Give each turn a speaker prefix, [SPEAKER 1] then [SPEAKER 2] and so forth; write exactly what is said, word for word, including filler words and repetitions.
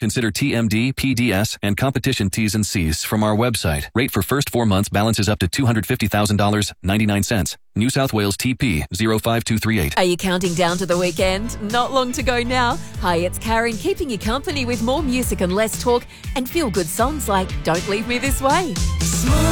[SPEAKER 1] Consider T M D, P D S, and competition T's and C's from our website. Rate for first four months balances up to two hundred fifty thousand dollars and ninety-nine cents. New South Wales T P zero five two three eight.
[SPEAKER 2] Are you counting down to the weekend? Not long to go now. Hi, it's Karen, keeping you company with more music and less talk and feel-good songs like Don't Leave Me This Way.
[SPEAKER 3] Small